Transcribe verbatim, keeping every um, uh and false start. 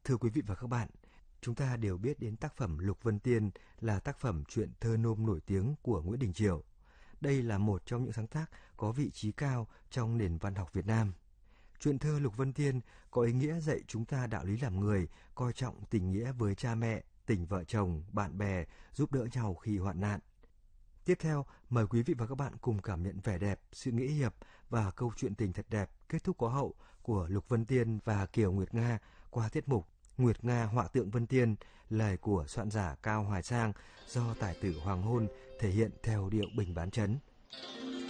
Thưa quý vị và các bạn, chúng ta đều biết đến tác phẩm Lục Vân Tiên là tác phẩm truyện thơ nôm nổi tiếng của Nguyễn Đình Chiểu. Đây là một trong những sáng tác có vị trí cao trong nền văn học Việt Nam. Truyện thơ Lục Vân Tiên có ý nghĩa dạy chúng ta đạo lý làm người, coi trọng tình nghĩa với cha mẹ, tình vợ chồng, bạn bè, giúp đỡ nhau khi hoạn nạn. Tiếp theo, mời quý vị và các bạn cùng cảm nhận vẻ đẹp, sự nghĩa hiệp và câu chuyện tình thật đẹp, kết thúc có hậu của Lục Vân Tiên và Kiều Nguyệt Nga qua tiết mục Nguyệt Nga họa tượng Vân Tiên, lời của soạn giả Cao Hoài Sang do tài tử Hoàng Hôn thể hiện theo điệu Bình Bán Chấn.